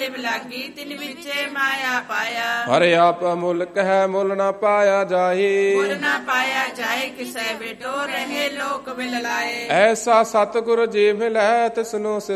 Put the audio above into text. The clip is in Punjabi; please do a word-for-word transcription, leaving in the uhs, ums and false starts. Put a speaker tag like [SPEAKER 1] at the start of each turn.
[SPEAKER 1] ਜਿਵ ਲਾਗੀ ਤਿਨ ਵਿਚੇ ਮਾਇਆ ਪਾਇਆ।
[SPEAKER 2] ਹਰਿ ਆਪ ਮੁਲਕ ਹੈ ਮੁੱਲ ਨਾ ਪਾਇਆ ਜਾਹੀ।
[SPEAKER 1] ਮੁੱਲ ਨਾ ਪਾਇਆ ਜਾਏ ਕਿਸੈ ਬੇਟੋ ਰਹੇ ਲੋਕ ਮਿਲ ਲਾਏ।
[SPEAKER 2] ਐਸਾ ਸਤਿਗੁਰ ਜੀ ਮਿਲੈ ਤਿਸਨੂੰ